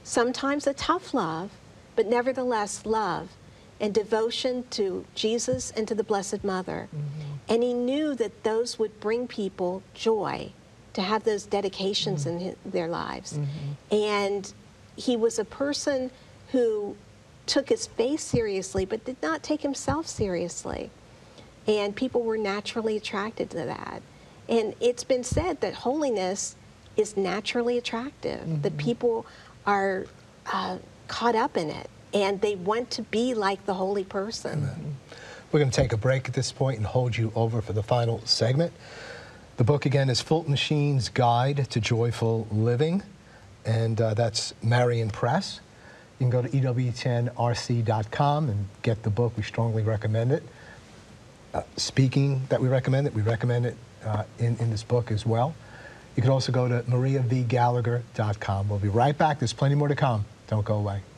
sometimes a tough love, but nevertheless love and devotion to Jesus and to the Blessed Mother. And he knew that those would bring people joy, to have those dedications in their lives. And he was a person who took his faith seriously, but did not take himself seriously. And people were naturally attracted to that. And it's been said that holiness is naturally attractive, that people are caught up in it, and they want to be like the holy person. Amen. We're going to take a break at this point and hold you over for the final segment. The book, again, is Fulton Sheen's Guide to Joyful Living, and that's Marion Press. You can go to EWTNRC.com and get the book. We strongly recommend it. Speaking that we recommend it in this book as well. You can also go to mariavgallagher.com. We'll be right back. There's plenty more to come. Don't go away.